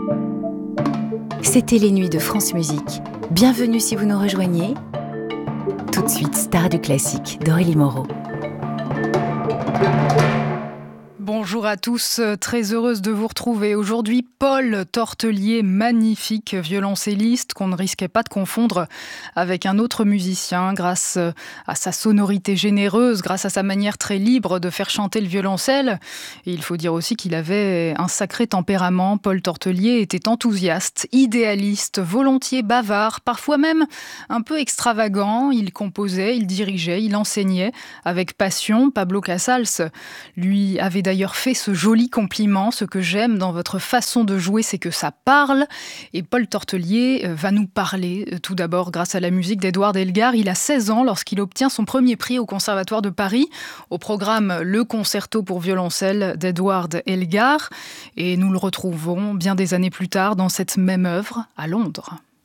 C'était les nuits de France Musique. Bienvenue si vous nous rejoignez. Tout de suite, Star du classique d'Aurélie Moreau. Bonjour à tous, très heureuse de vous retrouver. Aujourd'hui, Paul Tortelier, magnifique violoncelliste qu'on ne risquait pas de confondre avec un autre musicien grâce à sa sonorité généreuse, grâce à sa manière très libre de faire chanter le violoncelle. Et il faut dire aussi qu'il avait un sacré tempérament. Paul Tortelier était enthousiaste, idéaliste, volontiers bavard, parfois même un peu extravagant. Il composait, il dirigeait, il enseignait avec passion. Pablo Casals lui avait d'ailleurs fait ce joli compliment: ce que j'aime dans votre façon de jouer, c'est que ça parle. Et Paul Tortelier va nous parler tout d'abord grâce à la musique d'Edouard Elgar. Il a 16 ans lorsqu'il obtient son premier prix au Conservatoire de Paris, au programme Le Concerto pour violoncelle d'Edouard Elgar. Et nous le retrouvons bien des années plus tard dans cette même œuvre à Londres.